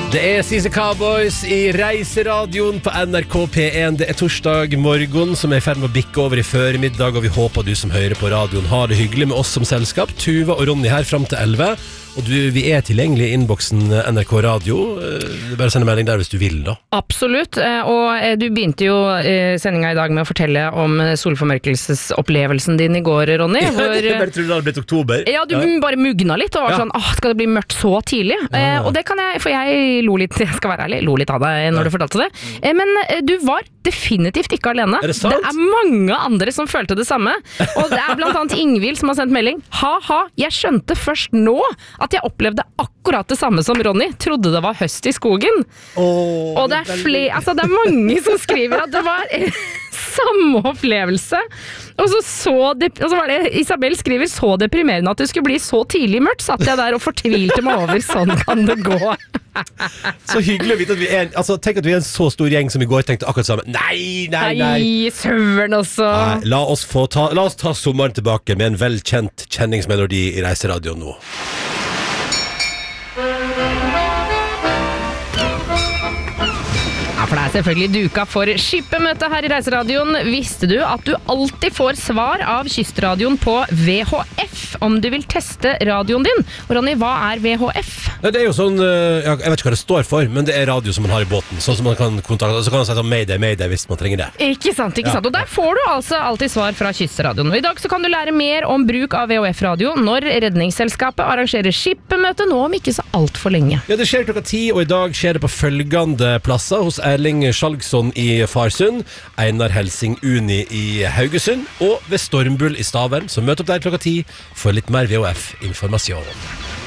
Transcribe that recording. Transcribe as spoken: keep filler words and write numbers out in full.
Det er Sise Cowboys i Reiseradioen på N R K P én. Det er torsdag morgen som er i ferd med å bikke over i føremiddag, og vi håper du som hører på radioen har det hyggelig med oss som selskap. Tuva og Ronny her frem til elleve. Og du, vi er tilgjengelig i innboksen N R K Radio. Det er bare å sende melding der hvis du vil da. Absolutt, og du begynte jo sendinga i dag med å fortelle om solformørkelsesopplevelsen din i går, Ronny. Hvor, jeg bare trodde det hadde blitt oktober. Ja, du ja. bare mugna litt og var ja. sånn, åh, skal det bli mørkt så tidlig? Ja, ja. Og det kan jeg, for jeg lo litt, jeg skal være ærlig, lo litt av deg når ja. du fortalte det. Men du var definitivt ikke alene. Er det sant? Det er mange andre som følte det samme. Og det er blant annet Ingvild som har sendt melding. Ha-ha, jeg skjønte først nå at jeg opplevde akkurat det samme som Ronny. Trodde det var høst i skogen. Oh, og det er, flere, altså det er mange som skriver at det var samme opplevelse. Og så, så, de, og så var det Isabel skriver så deprimerende at det skulle bli så tidlig mørkt. Satt jeg der og fortvilte meg over. Sånn kan det gå. Så hyggelig å vite at vi er en, altså, tenk at vi er en så stor gjeng som i går tenkte akkurat sammen. Nei, nei, nei. Nei, søvn også. Nei, la oss få ta, la oss ta sommeren tilbake med en velkjent kjenningsmelodi i Reiseradioen nå. Ja, for det er selvfølgelig duka for skippemøte her i Reiseradioen. Visste du at du alltid får svar av Kystradioen på V H F om du vil teste radioen din? Og Ronny, hva er V H F? Det er jo sånn, jeg vet ikke hva det står for, men det er radio som man har i båten. Sånn som man kan kontakte, så kan man si sånn Mayday, Mayday hvis man trenger det. Ikke sant, ikke sant. Og der får du altså alltid svar fra Kystradioen. Og i dag så kan du lære mer om bruk av V H F-radio når Redningsselskapet arrangerer skippemøte nå om ikke så alt for lenge. Ja, det skjer klokka ti, og i dag skjer det på følgende plasser hos Erling Skjalgsson i Farsund, Einar Helsing Uni i Haugesund og ved Stormbull i Stavern, så møt opp der klokka ti for litt mer V H F-informasjon.